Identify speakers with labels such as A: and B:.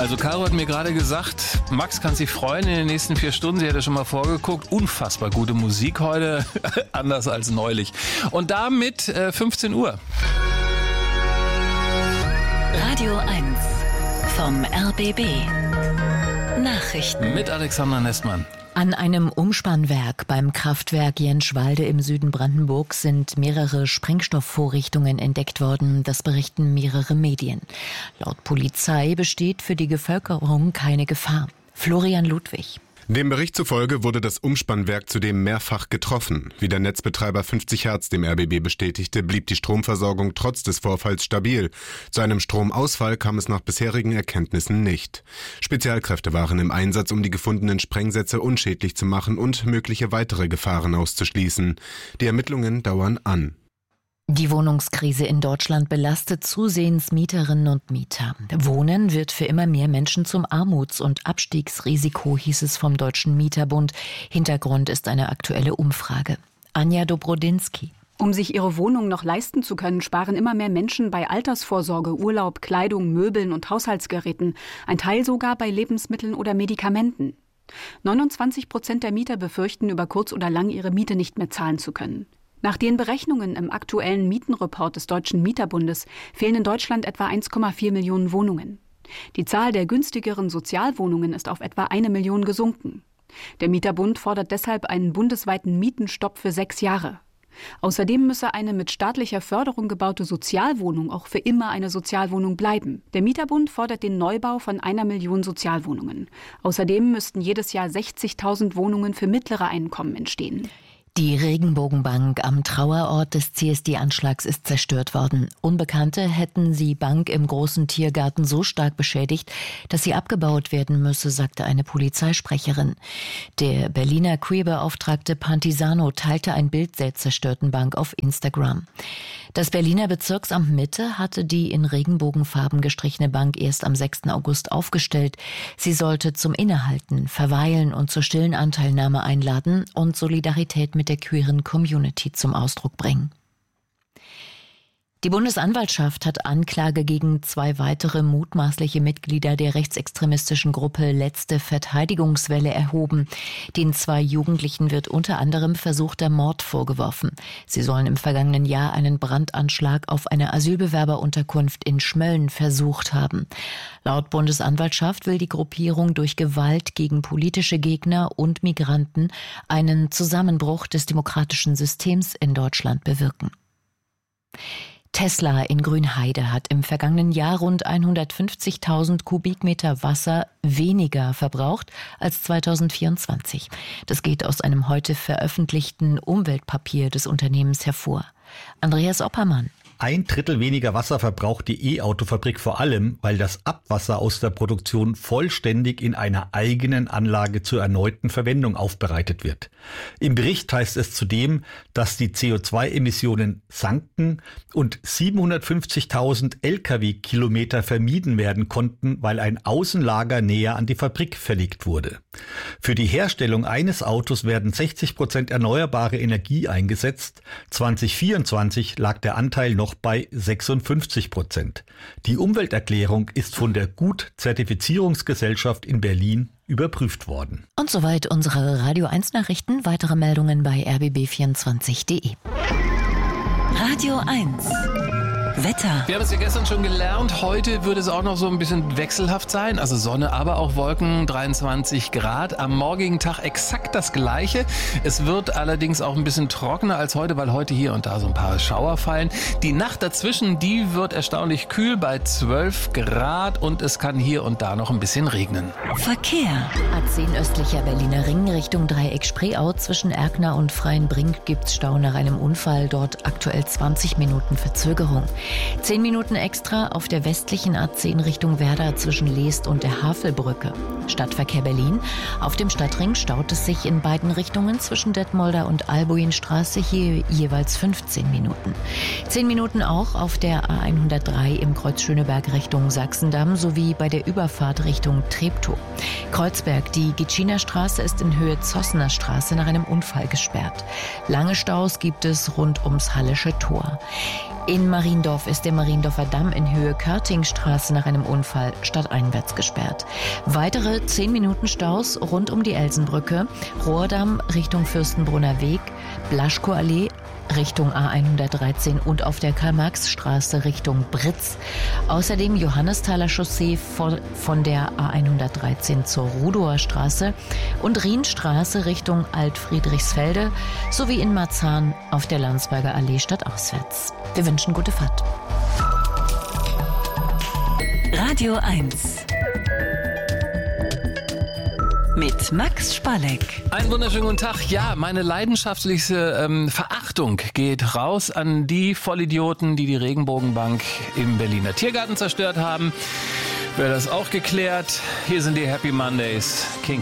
A: Also Caro hat mir gerade gesagt, Max kann sich freuen in den nächsten 4 Stunden. Sie hat ja schon mal vorgeguckt. Unfassbar gute Musik heute, anders als neulich. Und damit 15 Uhr.
B: Radio 1 vom RBB. Nachrichten.
A: Mit Alexander Nestmann.
C: An einem Umspannwerk beim Kraftwerk Jenschwalde im Süden Brandenburgs sind mehrere Sprengstoffvorrichtungen entdeckt worden. Das berichten mehrere Medien. Laut Polizei besteht für die Bevölkerung keine Gefahr. Florian Ludwig.
D: Dem Bericht zufolge wurde das Umspannwerk zudem mehrfach getroffen. Wie der Netzbetreiber 50 Hertz dem RBB bestätigte, blieb die Stromversorgung trotz des Vorfalls stabil. Zu einem Stromausfall kam es nach bisherigen Erkenntnissen nicht. Spezialkräfte waren im Einsatz, um die gefundenen Sprengsätze unschädlich zu machen und mögliche weitere Gefahren auszuschließen. Die Ermittlungen dauern an.
C: Die Wohnungskrise in Deutschland belastet zusehends Mieterinnen und Mieter. Wohnen wird für immer mehr Menschen zum Armuts- und Abstiegsrisiko, hieß es vom Deutschen Mieterbund. Hintergrund ist eine aktuelle Umfrage. Anja Dobrodinsky.
E: Um sich ihre Wohnung noch leisten zu können, sparen immer mehr Menschen bei Altersvorsorge, Urlaub, Kleidung, Möbeln und Haushaltsgeräten, ein Teil sogar bei Lebensmitteln oder Medikamenten. 29% der Mieter befürchten, über kurz oder lang ihre Miete nicht mehr zahlen zu können. Nach den Berechnungen im aktuellen Mietenreport des Deutschen Mieterbundes fehlen in Deutschland etwa 1,4 Millionen Wohnungen. Die Zahl der günstigeren Sozialwohnungen ist auf etwa 1 Million gesunken. Der Mieterbund fordert deshalb einen bundesweiten Mietenstopp für 6 Jahre. Außerdem müsse eine mit staatlicher Förderung gebaute Sozialwohnung auch für immer eine Sozialwohnung bleiben. Der Mieterbund fordert den Neubau von 1 Million Sozialwohnungen. Außerdem müssten jedes Jahr 60.000 Wohnungen für mittlere Einkommen entstehen.
C: Die Regenbogenbank am Trauerort des CSD-Anschlags ist zerstört worden. Unbekannte hätten die Bank im großen Tiergarten so stark beschädigt, dass sie abgebaut werden müsse, sagte eine Polizeisprecherin. Der Berliner Queerbeauftragte Pantisano teilte ein Bild der zerstörten Bank auf Instagram. Das Berliner Bezirksamt Mitte hatte die in Regenbogenfarben gestrichene Bank erst am 6. August aufgestellt. Sie sollte zum Innehalten, Verweilen und zur stillen Anteilnahme einladen und Solidarität mit der queeren Community zum Ausdruck bringen. Die Bundesanwaltschaft hat Anklage gegen 2 weitere mutmaßliche Mitglieder der rechtsextremistischen Gruppe Letzte Verteidigungswelle erhoben. Den 2 Jugendlichen wird unter anderem versuchter Mord vorgeworfen. Sie sollen im vergangenen Jahr einen Brandanschlag auf eine Asylbewerberunterkunft in Schmölln versucht haben. Laut Bundesanwaltschaft will die Gruppierung durch Gewalt gegen politische Gegner und Migranten einen Zusammenbruch des demokratischen Systems in Deutschland bewirken. Tesla in Grünheide hat im vergangenen Jahr rund 150.000 Kubikmeter Wasser weniger verbraucht als 2024. Das geht aus einem heute veröffentlichten Umweltpapier des Unternehmens hervor. Andreas Oppermann.
F: 1/3 weniger Wasser verbraucht die E-Auto-Fabrik vor allem, weil das Abwasser aus der Produktion vollständig in einer eigenen Anlage zur erneuten Verwendung aufbereitet wird. Im Bericht heißt es zudem, dass die CO2-Emissionen sanken und 750.000 Lkw-Kilometer vermieden werden konnten, weil ein Außenlager näher an die Fabrik verlegt wurde. Für die Herstellung eines Autos werden 60% erneuerbare Energie eingesetzt. 2024 lag der Anteil noch bei 56%. Die Umwelterklärung ist von der Gut-Zertifizierungsgesellschaft in Berlin überprüft worden.
C: Und soweit unsere Radio 1 Nachrichten. Weitere Meldungen bei rbb24.de.
B: Radio 1 Wetter.
A: Wir haben es ja gestern schon gelernt, heute wird es auch noch so ein bisschen wechselhaft sein, also Sonne, aber auch Wolken, 23 Grad. Am morgigen Tag exakt das Gleiche. Es wird allerdings auch ein bisschen trockener als heute, weil heute hier und da so ein paar Schauer fallen. Die Nacht dazwischen, die wird erstaunlich kühl bei 12 Grad und es kann hier und da noch ein bisschen regnen.
B: Verkehr.
C: A10 östlicher Berliner Ring Richtung Dreieck Spreeau. Zwischen Erkner und Freienbrink gibt's Stau nach einem Unfall. Dort aktuell 20 Minuten Verzögerung. 10 Minuten extra auf der westlichen A10 Richtung Werder zwischen Leest und der Havelbrücke. Stadtverkehr Berlin. Auf dem Stadtring staut es sich in beiden Richtungen zwischen Detmolder und Albuinstraße, hier jeweils 15 Minuten. 10 Minuten auch auf der A103 im Kreuz Schöneberg Richtung Sachsendamm sowie bei der Überfahrt Richtung Treptow. Kreuzberg, die Gitschiner Straße ist in Höhe Zossener Straße nach einem Unfall gesperrt. Lange Staus gibt es rund ums Hallische Tor. In Mariendorf ist der Mariendorfer Damm in Höhe Körtingstraße nach einem Unfall stadteinwärts gesperrt. Weitere 10 Minuten Staus rund um die Elsenbrücke, Rohrdamm Richtung Fürstenbrunner Weg, Blaschkoallee Richtung A113 und auf der Karl-Marx-Straße Richtung Britz. Außerdem Johannesthaler Chaussee von der A113 zur Rudower Straße und Rienstraße Richtung Alt-Friedrichsfelde sowie in Marzahn auf der Landsberger Allee stadtauswärts. Wir wünschen gute Fahrt.
B: Radio 1 mit Max Spalleck.
A: Einen wunderschönen guten Tag. Ja, meine leidenschaftlichste Verachtung geht raus an die Vollidioten, die die Regenbogenbank im Berliner Tiergarten zerstört haben. Wäre das auch geklärt? Hier sind die Happy Mondays. King.